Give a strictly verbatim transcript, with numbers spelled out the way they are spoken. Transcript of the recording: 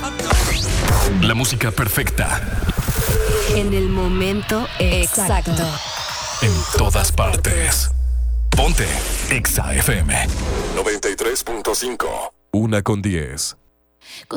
La música perfecta. En el momento exacto. En todas partes. Ponte Exa F M. noventa y tres punto cinco. Una con diez.